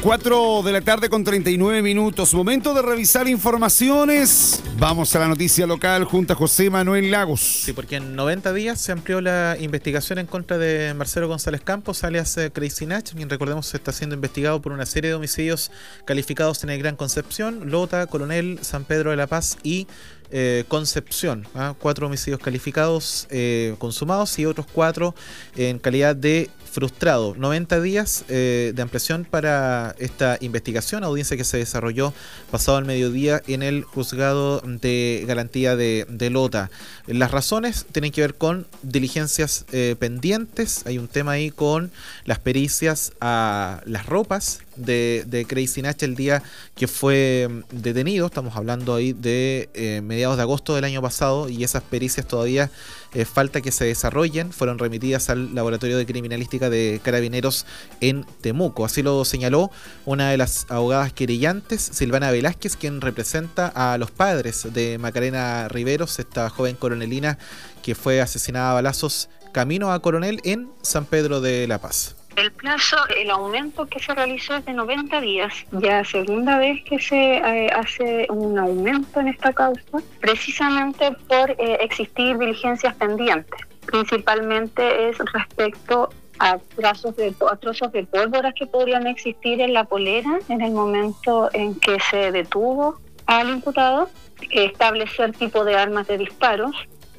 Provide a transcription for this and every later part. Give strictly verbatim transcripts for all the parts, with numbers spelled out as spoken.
cuatro de la tarde con treinta y nueve minutos. Momento de revisar informaciones. Vamos a la noticia local junto a José Manuel Lagos. Sí, porque en noventa días se amplió la investigación en contra de Marcelo González Campos, alias Crazy Nach. Bien, recordemos, se está siendo investigado por una serie de homicidios calificados en el Gran Concepción, Lota, Coronel, San Pedro de la Paz y Eh, Concepción, ¿eh? Cuatro homicidios calificados eh, consumados y otros cuatro en calidad de frustrado. noventa días eh, de ampliación para esta investigación, audiencia que se desarrolló pasado el mediodía en el juzgado de garantía de, de Lota. Las razones tienen que ver con diligencias eh, pendientes. Hay un tema ahí con las pericias a las ropas de, de Crazy Nach el día que fue detenido. Estamos hablando ahí de eh, mediados de agosto del año pasado, y esas pericias todavía eh, falta que se desarrollen. Fueron remitidas al Laboratorio de Criminalística de Carabineros en Temuco. Así lo señaló una de las abogadas querellantes, Silvana Velázquez, quien representa a los padres de Macarena Riveros, esta joven coronelina que fue asesinada a balazos camino a Coronel en San Pedro de la Paz. El plazo, el aumento que se realizó es de noventa días, ya segunda vez que se eh, hace un aumento en esta causa, precisamente por eh, existir diligencias pendientes. Principalmente es respecto a trazos de, a trozos de pólvora que podrían existir en la polera en el momento en que se detuvo al imputado, establecer tipo de armas de disparos,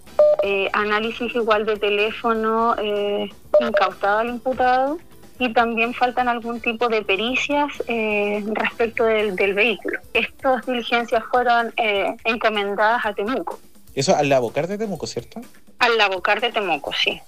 eh, análisis igual de teléfono eh, incautado al imputado, y también faltan algún tipo de pericias eh, respecto del, del vehículo. Estas diligencias fueron eh, encomendadas a Temuco. Eso al Labocar de Temuco, ¿cierto? Al Labocar de Temuco, sí.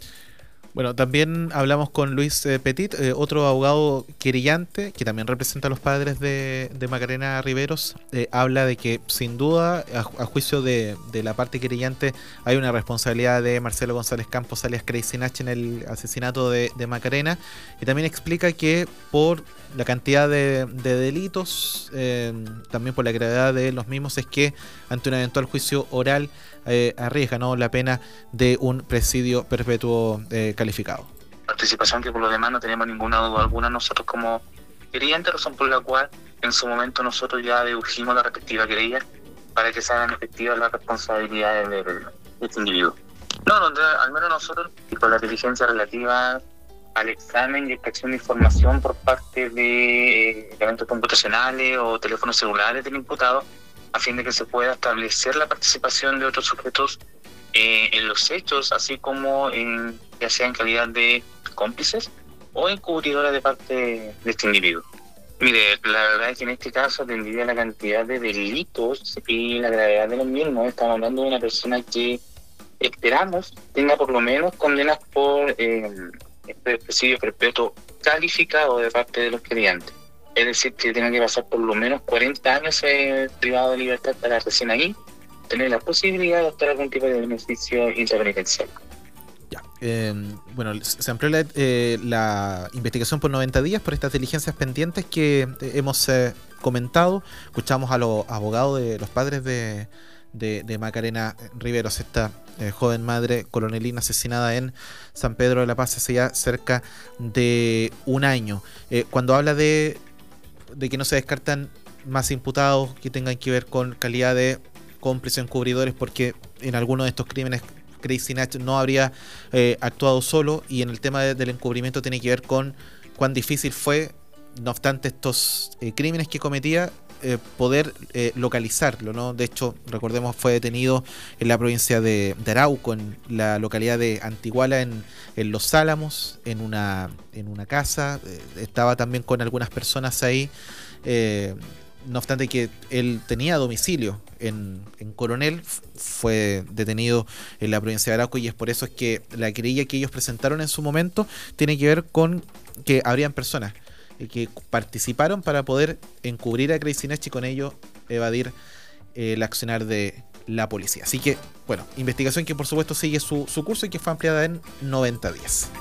Bueno, también hablamos con Luis eh, Petit, eh, otro abogado querellante que también representa a los padres de, de Macarena Riveros. Eh, habla de que sin duda, a, a juicio de, de la parte querellante, hay una responsabilidad de Marcelo González Campos, alias Crazy Nach, en el asesinato de, de Macarena. Y también explica que por la cantidad de, de delitos, eh, también por la gravedad de los mismos, es que ante un eventual juicio oral eh, arriesga, ¿no?, la pena de un presidio perpetuo eh, calificado. Participación que por lo demás no tenemos ninguna duda alguna nosotros como querellantes, razón por la cual en su momento nosotros ya dedujimos la respectiva querella para que se hagan efectivas las responsabilidades de, de este individuo. No, no, al menos nosotros, y con la diligencia relativa al examen y extracción de información por parte de eh, elementos computacionales o teléfonos celulares del imputado, a fin de que se pueda establecer la participación de otros sujetos eh, en los hechos, así como en, ya sea en calidad de cómplices o encubridores de parte de este individuo. Mire, la verdad es que en este caso, atendido a la cantidad de delitos y la gravedad de los mismos, estamos hablando de una persona que esperamos tenga por lo menos condenas por eh, este presidio perpetuo calificado de parte de los querellantes. Es decir, que tenga que pasar por lo menos cuarenta años eh, privado de libertad para recién ahí tener la posibilidad de optar algún tipo de beneficio intrapenitenciario. Ya, eh, bueno, se amplió la, eh, la investigación por noventa días por estas diligencias pendientes que eh, hemos eh, comentado. Escuchamos a los abogados de los padres de, de, de Macarena Riveros, esta eh, joven madre coronelina asesinada en San Pedro de la Paz hace ya cerca de un año. Eh, cuando habla de de que no se descartan más imputados que tengan que ver con calidad de cómplices o encubridores, porque en alguno de estos crímenes Crazy Nach no habría eh, actuado solo, y en el tema de, del encubrimiento tiene que ver con cuán difícil fue, no obstante estos eh, crímenes que cometía, eh, poder eh, localizarlo, ¿no? De hecho, recordemos, fue detenido en la provincia de, de Arauco, en la localidad de Antiguala, en, en Los Álamos, en una, en una casa. Eh, estaba también con algunas personas ahí. Eh, no obstante que él tenía domicilio en, en Coronel, fue detenido en la provincia de Arauco, y es por eso es que la querella que ellos presentaron en su momento tiene que ver con que habrían personas que participaron para poder encubrir a Crazy Nach y con ello evadir eh, el accionar de la policía. Así que, bueno, investigación que por supuesto sigue su, su curso y que fue ampliada en noventa días.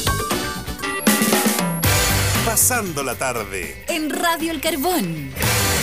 Pasando la tarde en Radio El Carbón.